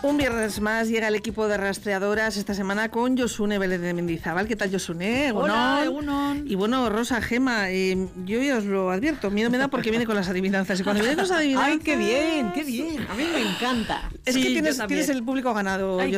Un viernes más llega el equipo de rastreadoras esta semana con Josune Vélez de Mendizábal. ¿Qué tal, Josune? Hola, Egunon. Y bueno, Rosa, Gema, yo ya os lo advierto, miedo me da porque viene con las adivinanzas. Y cuando viene con las adivinanzas... ¡Ay, qué bien, qué bien! A mí me encanta. Es que tienes el público ganado. Ay,